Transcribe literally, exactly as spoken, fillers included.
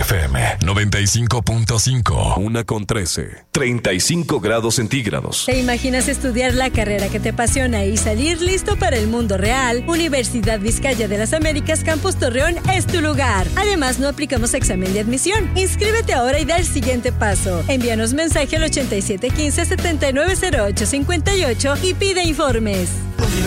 F M noventa y cinco punto cinco. Una con trece. treinta y cinco grados centígrados. ¿Te imaginas estudiar la carrera que te apasiona y salir listo para el mundo real? Universidad Vizcaya de las Américas Campus Torreón es tu lugar. Además, no aplicamos examen de admisión. Inscríbete ahora y da el siguiente paso. Envíanos mensaje al ochenta y siete quince setenta y nueve cero ocho cincuenta y ocho y pide informes.